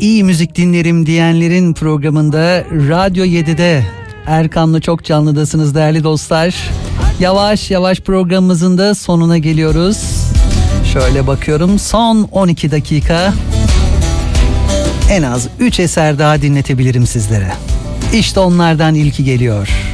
iyi müzik dinlerim diyenlerin programında Radyo 7'de Erkan'la çok canlıdasınız değerli dostlar. Yavaş yavaş programımızın da sonuna geliyoruz. Şöyle bakıyorum, son 12 dakika. En az 3 eser daha dinletebilirim sizlere. İşte onlardan ilki geliyor.